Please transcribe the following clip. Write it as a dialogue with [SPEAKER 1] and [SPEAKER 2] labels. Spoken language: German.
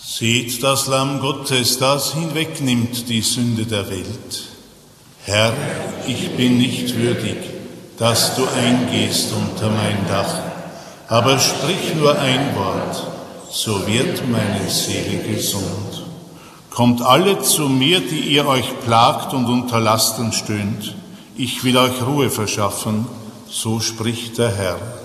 [SPEAKER 1] Seht das Lamm Gottes, das hinwegnimmt die Sünde der Welt. Herr, ich bin nicht würdig, dass du eingehst unter mein Dach, aber sprich nur ein Wort, so wird meine Seele gesund. Kommt alle zu mir, die ihr euch plagt und unter Lasten stöhnt. Ich will euch Ruhe verschaffen, so spricht der Herr.